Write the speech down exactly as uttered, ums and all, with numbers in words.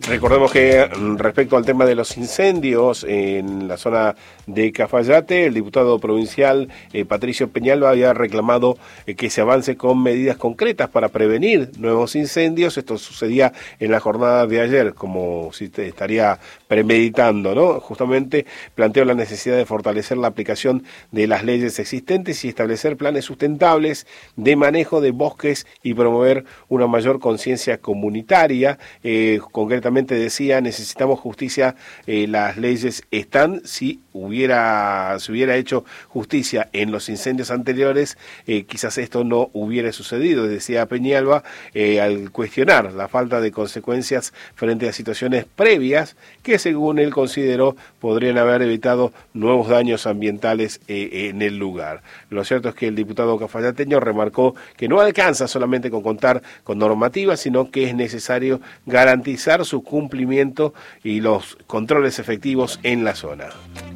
Recordemos que respecto al tema de los incendios en la zona de Cafayate, el diputado provincial eh, Patricio Peñalba había reclamado eh, que se avance con medidas concretas para prevenir nuevos incendios. Esto sucedía en la jornada de ayer, como si te estaría premeditando, ¿no? Justamente planteó la necesidad de fortalecer la aplicación de las leyes existentes y establecer planes sustentables de manejo de bosques y promover una mayor conciencia comunitaria. Eh, concretamente decía, necesitamos justicia, eh, las leyes están, si hubiera, si hubiera hecho justicia en los incendios anteriores, eh, quizás esto no hubiera sucedido, decía Peñalba, eh, al cuestionar la falta de consecuencias frente a situaciones previas que según él consideró podrían haber evitado nuevos daños ambientales eh, en el lugar. Lo cierto es que el diputado cafayateño remarcó que no alcanza solamente con contar con normativas, sino que es necesario garantizar su cumplimiento y los controles efectivos en la zona.